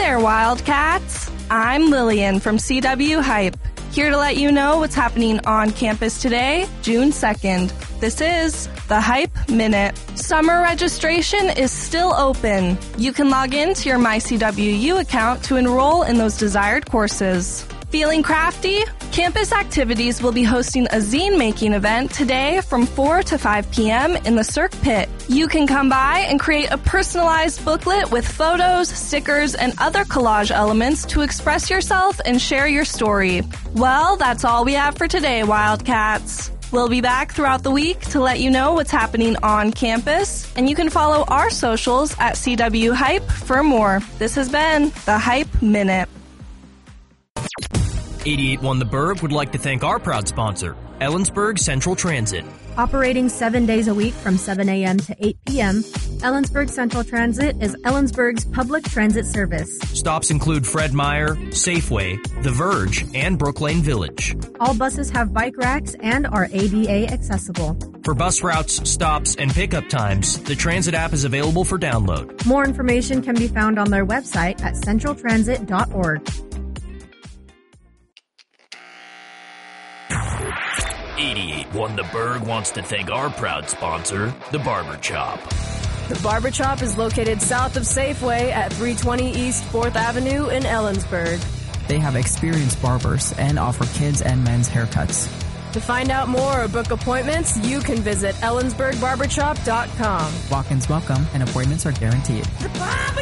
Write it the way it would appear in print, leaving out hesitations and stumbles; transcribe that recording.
there, Wildcats! I'm Lillian from CW Hype, here to let you know what's happening on campus today, June 2nd. This is the Hype Minute. Summer registration is still open. You can log in to your MyCWU account to enroll in those desired courses. Feeling crafty? Campus Activities will be hosting a zine-making event today from 4 to 5 p.m. in the Cirque Pit. You can come by and create a personalized booklet with photos, stickers, and other collage elements to express yourself and share your story. Well, that's all we have for today, Wildcats. We'll be back throughout the week to let you know what's happening on campus, and you can follow our socials at CW Hype for more. This has been the Hype Minute. 88.1 The Berg would like to thank our proud sponsor, Ellensburg Central Transit. Operating 7 days a week from 7 a.m. to 8 p.m., Ellensburg Central Transit is Ellensburg's public transit service. Stops include Fred Meyer, Safeway, The Verge, and Brooklane Village. All buses have bike racks and are ADA accessible. For bus routes, stops, and pickup times, the transit app is available for download. More information can be found on their website at centraltransit.org. 88.1 The Berg wants to thank our proud sponsor, The Barber Chop. The Barber Chop is located south of Safeway at 320 East 4th Avenue in Ellensburg. They have experienced barbers and offer kids and men's haircuts. To find out more or book appointments, you can visit ellensburgbarbershop.com. Walk-ins welcome and appointments are guaranteed. The Barber